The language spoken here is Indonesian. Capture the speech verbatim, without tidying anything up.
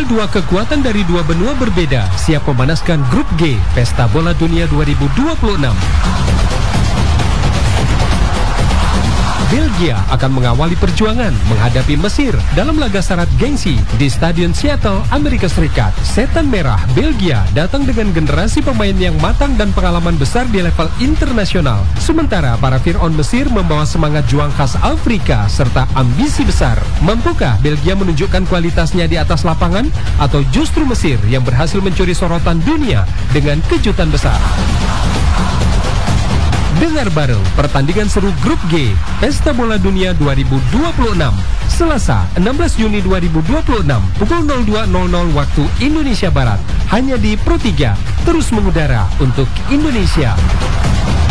Ambil dua kekuatan dari dua benua berbeda, siap memanaskan Grup G Pesta Bola Dunia dua ribu dua puluh enam. Belgia akan mengawali perjuangan menghadapi Mesir dalam laga syarat gengsi di Stadion Seattle, Amerika Serikat. Setan Merah Belgia datang dengan generasi pemain yang matang dan pengalaman besar di level internasional. Sementara para Fir'aun Mesir membawa semangat juang khas Afrika serta ambisi besar. Mampukah Belgia menunjukkan kualitasnya di atas lapangan, atau justru Mesir yang berhasil mencuri sorotan dunia dengan kejutan besar? Dengar bareng pertandingan seru Grup G Pesta Bola Dunia dua ribu dua puluh enam, Selasa enam belas Juni dua ribu dua puluh enam pukul nol dua nol nol waktu Indonesia Barat, hanya di Pro tiga, terus mengudara untuk Indonesia.